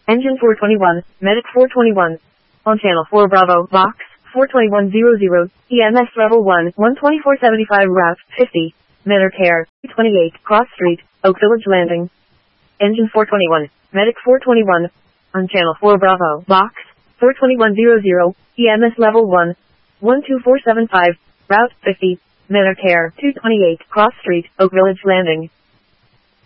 Engine 421, Medic 421. On Channel 4 Bravo, Box 42100, EMS Level 1, 12475 Route 50, Medicare, 28, Cross Street, Oak Village Landing. Engine 421, Medic 421. On Channel 4 Bravo, Box 42100, EMS Level 1, 12475, Route 50, Medicare, 228, Cross Street, Oak Village Landing.